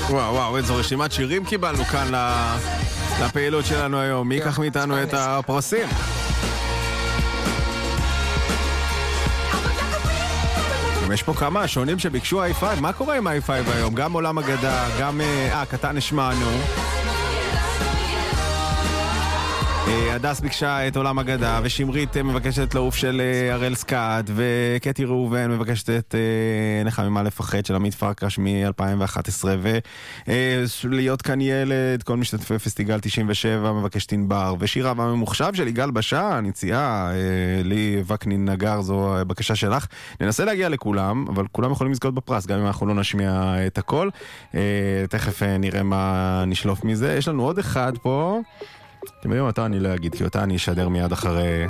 וואו, איזו רשימת שירים קיבלנו כאן לפעילות שלנו היום. מי ייקח מאיתנו את הפרסים? יש פה כמה שונים שביקשו i5. מה קורה עם i5 היום? גם עולם אגדה, גם קטן השמענו. הדס ביקשה את עולם אגדה, ושמרית מבקשת לעוף של הראל סקאט, וקטי ראובן מבקשת את נחם ממה לפחד של עמית פרקש מ-2011, ולהיות כאן ילד, כל משתתפי פסטיגל 97 מבקשת ענבר, ושירה והממוחשב של יגאל בשן, יציאה לי וקנין נגר, זו בקשה שלך. ננסה להגיע לכולם, אבל כולם יכולים לזכות בפרס, גם אם אנחנו לא נשמיע את הכל. תכף נראה מה נשלוף מזה. יש לנו עוד אחד פה. אתם יודעים אותה אני לא אגיד, כי אותה אני אשדר מיד אחרי